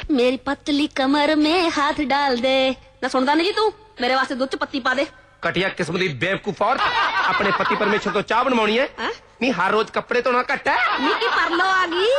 मेरी पतली कमर में हाथ डाल दे। ना सुनता नहीं जी तू, मेरे वास्ते दुध च पत्ती पा दे। घटिया किस्म दी बेवकूफ औरत, अपने पति परमेश्वर तो चाह बनवानी है। नी हर रोज कपड़े धोना घट है। नी की परलो आ गई।